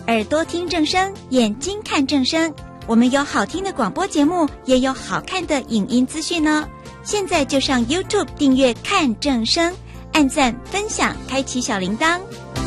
耳朵听正声，眼睛看正声。我们有好听的广播节目，也有好看的影音资讯哦。现在就上 YouTube 订阅看正声，按赞分享，开启小铃铛。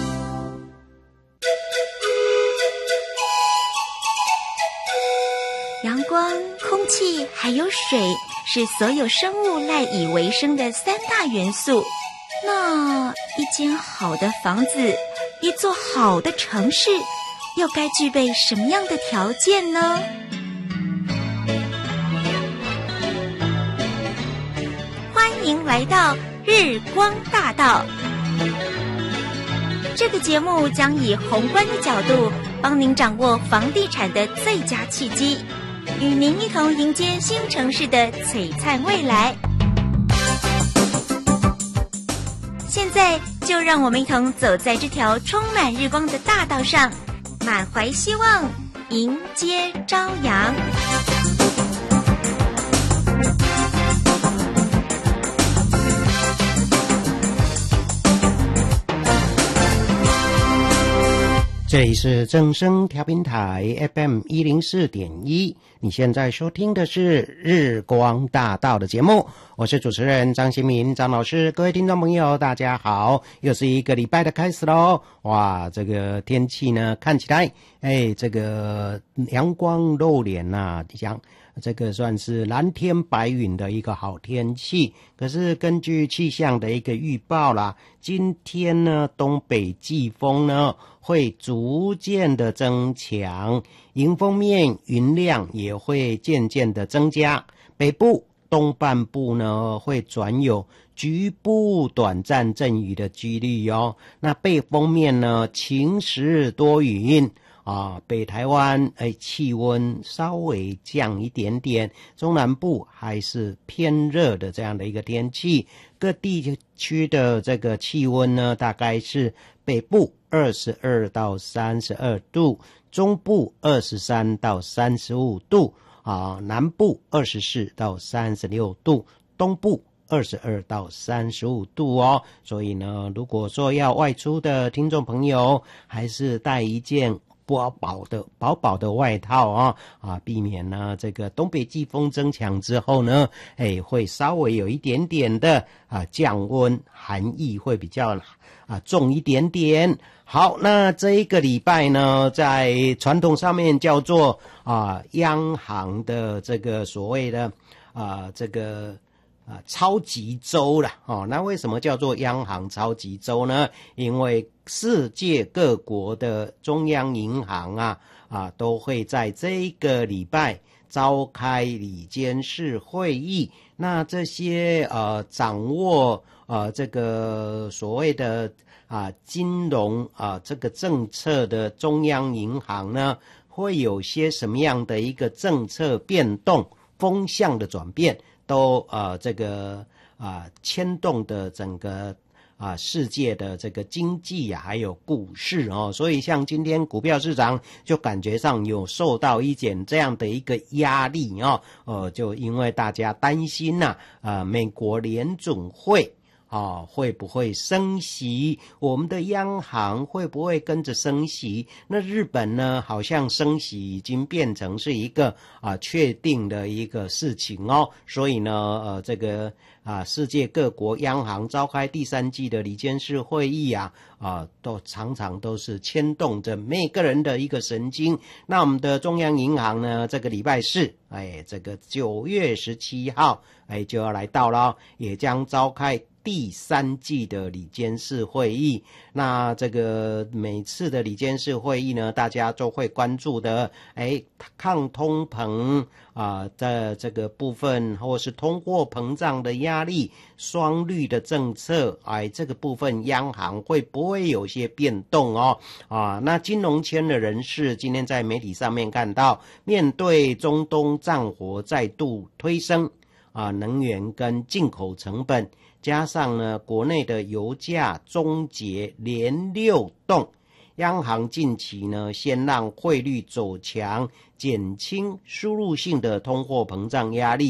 阳光、空气还有水是所有生物赖以为生的三大元素。那一间好的房子，一座好的城市，又该具备什么样的条件呢？欢迎来到日光大道。这个节目将以宏观的角度，帮您掌握房地产的最佳契机，与您一同迎接新城市的璀璨未来。现在就让我们一同走在这条充满日光的大道上，满怀希望，迎接朝阳。 这里是正声调频台 FM 104.1，你现在收听的是日光大道的节目，我是主持人张新民张老师。各位听众朋友大家好，又是一个礼拜的开始咯。哇，这个天气呢看起来这个阳光露脸啊，这个算是蓝天白云的一个好天气。可是根据气象的一个预报啦，今天呢东北季风呢会逐渐的增强，迎风面云量也会渐渐的增加，北部东半部呢会转有局部短暂阵雨的几率哦。那背风面呢晴时多云北台湾气温稍微降一点点，中南部还是偏热的这样的一个天气。各地区的这个气温呢，大概是北部22到32度，中部23到35度南部24到36度，东部22到35度哦。所以呢，如果说要外出的听众朋友，还是带一件薄薄的外套避免呢这个东北季风增强之后呢会稍微有一点点的降温，寒意会比较重一点点。好，那这一个礼拜呢，在传统上面叫做央行的这个所谓的这个超级周啦那为什么叫做央行超级周呢？因为世界各国的中央银行都会在这个礼拜召开理监事会议。那这些掌握这个所谓的金融这个政策的中央银行呢，会有些什么样的一个政策变动、风向的转变，都这个牵动的整个世界的这个经济还有股市所以像今天股票市场就感觉上有受到一点这样的一个压力就因为大家担心美国联准会会不会升息，我们的央行会不会跟着升息。那日本呢，好像升息已经变成是一个确定的一个事情所以呢这个世界各国央行召开第3季的理监事会议都常常都是牵动着每个人的一个神经。那我们的中央银行呢，这个礼拜四这个9月17号就要来到了，也将召开第3季的理监事会议。那这个每次的理监事会议呢，大家都会关注的抗通膨的这个部分，或是通货膨胀的压力，双率的政策这个部分央行会不会有些变动那金融圈的人士今天在媒体上面看到，面对中东战火再度推升能源跟进口成本，加上呢国内的油价终结连6动，央行近期呢先让汇率走强，减轻输入性的通货膨胀压力。